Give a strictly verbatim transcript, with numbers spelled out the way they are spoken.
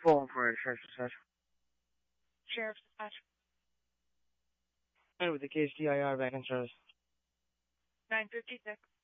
Phone for a sheriff's dispatch. Sheriff's dispatch. And with the K H D I R back in service. nine fifty-six.